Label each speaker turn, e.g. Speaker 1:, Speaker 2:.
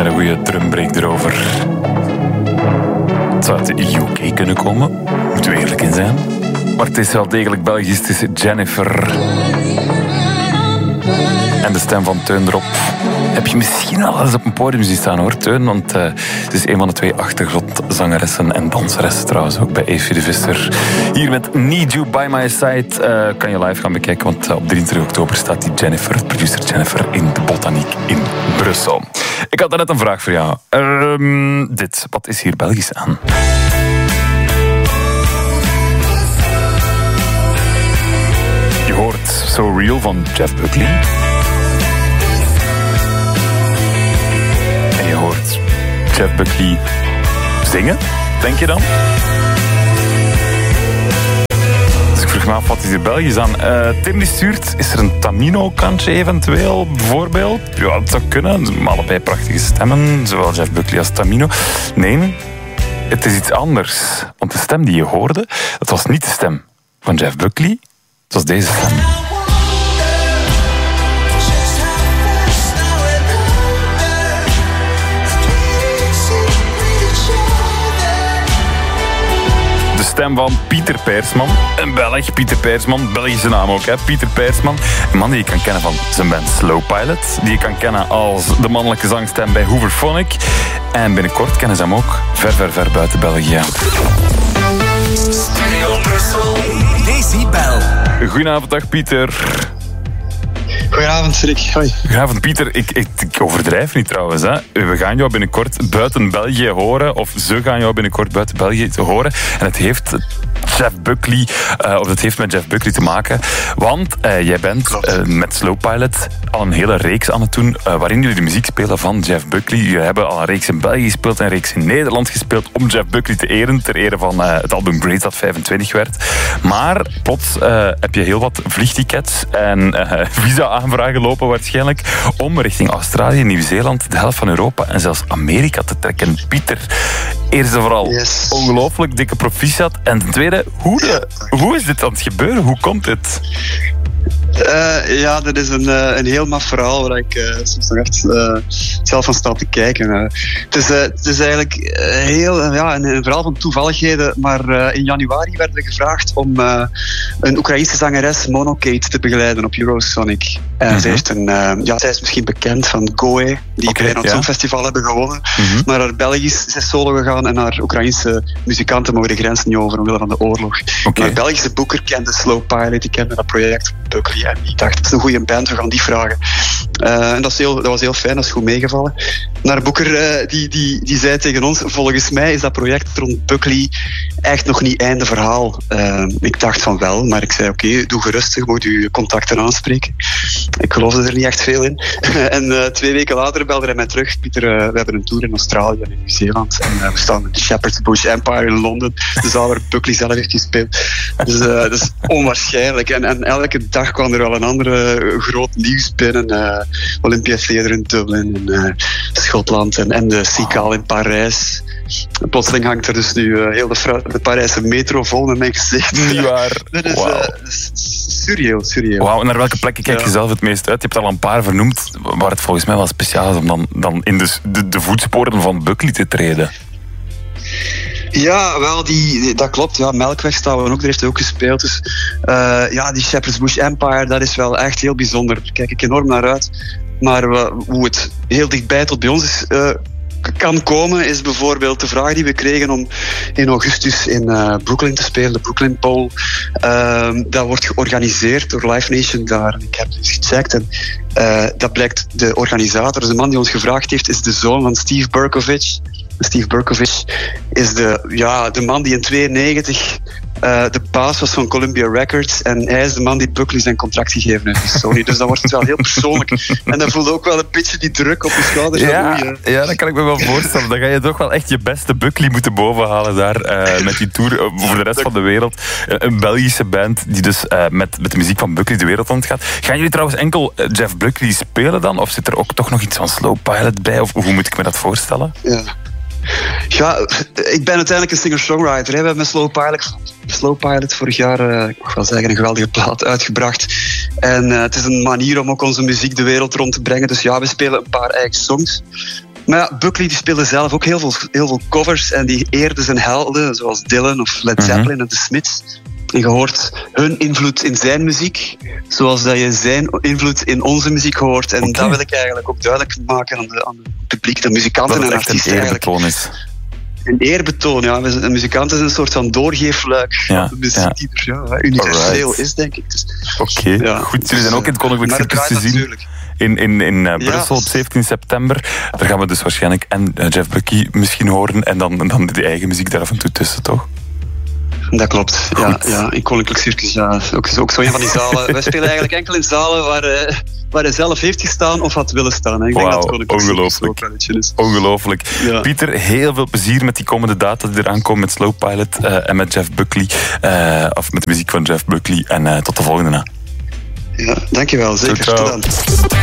Speaker 1: met een goede drumbreak erover. Het zou uit de UK kunnen komen, moeten we eerlijk in zijn. Maar het is wel degelijk Belgisch, het is Jennifer. En de stem van Teun erop heb je misschien wel eens op een podium zien staan, hoor, Teun. Want het is een van de 2 achtergrondzangeressen en danseressen trouwens ook bij Eefje de Visser. Hier met Need You By My Side kan je live gaan bekijken, want op 23 oktober staat die Jennifer, producer Jennifer, in de Botaniek in Brussel. Ik had net een vraag voor jou. Dit, wat is hier Belgisch aan? Je hoort So Real van Jeff Buckley. En je hoort Jeff Buckley zingen, denk je dan? Dus ik vroeg me af, wat is hier Belgisch aan? Tim die stuurt, is er een Tamino-kantje eventueel, bijvoorbeeld? Ja, dat zou kunnen. Allebei prachtige stemmen, zowel Jeff Buckley als Tamino. Nee, het is iets anders. Want de stem die je hoorde, dat was niet de stem van Jeff Buckley. Het was deze stem. De stem van Pieter Peersman. Een Belg, Pieter Peersman. Belgische naam ook, hè? Pieter Peersman. Een man die je kan kennen van zijn band Slow Pilot. Die je kan kennen als de mannelijke zangstem bij Hooverphonic. En binnenkort kennen ze hem ook ver, ver, ver buiten België.
Speaker 2: Studio Brussel. Decibel.
Speaker 1: Goedenavond, dag Pieter.
Speaker 3: Goedenavond, Rick. Hoi.
Speaker 1: Goedenavond, Pieter. Ik overdrijf niet trouwens. Hè. We gaan jou binnenkort buiten België horen. Of ze gaan jou binnenkort buiten België horen. En het heeft Jeff Buckley, of het heeft met Jeff Buckley te maken. Want jij bent met Slow Pilot al een hele reeks aan het doen, waarin jullie de muziek spelen van Jeff Buckley. Jullie hebben al een reeks in België gespeeld en een reeks in Nederland gespeeld om Jeff Buckley te eren, ter ere van het album Grace dat 25 werd. Maar plots heb je heel wat vliegtickets en visa-aanvragen lopen waarschijnlijk om richting Australië, Nieuw-Zeeland, de helft van Europa en zelfs Amerika te trekken. Pieter, eerst en vooral ongelooflijk dikke proficiat. En ten tweede, hoe is dit aan het gebeuren? Hoe komt dit?
Speaker 3: Ja, dat is een heel maf verhaal waar ik soms nog echt zelf van sta te kijken. Het is eigenlijk een verhaal van toevalligheden, maar in januari werden we gevraagd om een Oekraïense zangeres, Monokate, te begeleiden op Eurosonic. Zij is misschien bekend van Goe, die het Feyenoord Songfestival hebben gewonnen. Maar haar Belgisch is solo gegaan en haar Oekraïense muzikanten mogen de grens niet over omwille van de oorlog. Haar Belgische boeker kende Slow Pilot, die kende dat project Buckley. En ik dacht, dat is een goede band, we gaan die vragen. En dat was heel fijn, dat is goed meegevallen. Maar de boeker die zei tegen ons, volgens mij is dat project rond Buckley echt nog niet einde verhaal. Ik dacht van wel, maar ik zei oké, doe gerust, je moet je contacten aanspreken. Ik geloofde er niet echt veel in. En 2 weken later belde hij mij terug. Pieter, we hebben een tour in Australië en in Nieuw-Zeeland. En we staan in de Shepherd's Bush Empire in Londen. De zaal waar Buckley zelf heeft gespeeld. Dus dat is onwaarschijnlijk. En elke dag kwam er wel een andere groot nieuws binnen. Olympia Theatre in Dublin, en Schotland en de Cicale in Parijs. En plotseling hangt er dus nu heel de Parijse metro vol met mijn gezicht.
Speaker 1: Niet waar.
Speaker 3: Dat is surreal.
Speaker 1: Wauw, en naar welke plekken kijk je zelf het meest uit? Je hebt al een paar vernoemd, waar het volgens mij wel speciaal is om dan in de voetsporen van Buckley te treden.
Speaker 3: Ja, wel, dat klopt. Ja, Melkweg staan we ook, daar heeft hij ook gespeeld. Dus die Shepherd's Bush Empire, dat is wel echt heel bijzonder. Daar kijk ik enorm naar uit. Maar hoe het heel dichtbij tot bij ons is, kan komen, is bijvoorbeeld de vraag die we kregen om in augustus in Brooklyn te spelen, de Brooklyn Bowl. Dat wordt georganiseerd door Live Nation daar. Ik heb het gecheckt en dat blijkt de organisator, dus de man die ons gevraagd heeft, is de zoon van Steve Berkovich. Steve Berkovich is de man die in 1992 de baas was van Columbia Records en hij is de man die Buckley zijn contract gegeven heeft bij Sony. Dus dan wordt het wel heel persoonlijk. En dan voelde ook wel een beetje die druk op je schouders.
Speaker 1: Ja, dat kan ik me wel voorstellen. Dan ga je toch wel echt je beste Buckley moeten bovenhalen daar met die tour voor de rest van de wereld. Een Belgische band die dus met de muziek van Buckley de wereld rond gaat. Gaan jullie trouwens enkel Jeff Buckley spelen dan? Of zit er ook toch nog iets van Slow Pilot bij? Of hoe moet ik me dat voorstellen?
Speaker 3: Ja, ik ben uiteindelijk een singer-songwriter. We hebben met Slow Pilot vorig jaar, ik mag wel zeggen, een geweldige plaat uitgebracht. En het is een manier om ook onze muziek de wereld rond te brengen. Dus ja, we spelen een paar eigen songs. Maar ja, Buckley die speelde zelf ook heel veel covers en die eerde zijn helden, zoals Dylan of Led Zeppelin en The Smiths. En je hoort hun invloed in zijn muziek, zoals dat je zijn invloed in onze muziek hoort. En dat wil ik eigenlijk ook duidelijk maken aan het publiek, de muzikanten en artiesten.
Speaker 1: Dat het echt een eerbetoon is.
Speaker 3: Een eerbetoon, ja. Een muzikant is een soort van doorgeefluik van de muziek die er universeel is, denk ik. Dus,
Speaker 1: Oké, goed. Jullie zijn ook in het Koninklijk Circus te zien. In Brussel op 17 september. Daar gaan we dus waarschijnlijk en Jeff Buckley misschien horen en dan de eigen muziek daar af en toe tussen, toch?
Speaker 3: Dat klopt, ja, in Koninklijk Circus, ja. Ook zo een van die zalen. Wij spelen eigenlijk enkel in zalen waar hij zelf heeft gestaan of had willen staan. Ik denk dat Koninklijk Circus ook wel is.
Speaker 1: Ongelooflijk. Ja. Pieter, heel veel plezier met die komende data die eraan komen met Slow Pilot en met Jeff Buckley. Of met de muziek van Jeff Buckley. En tot de volgende.
Speaker 3: Ja, dankjewel. Zeker.
Speaker 1: Ciao.
Speaker 3: Tot dan.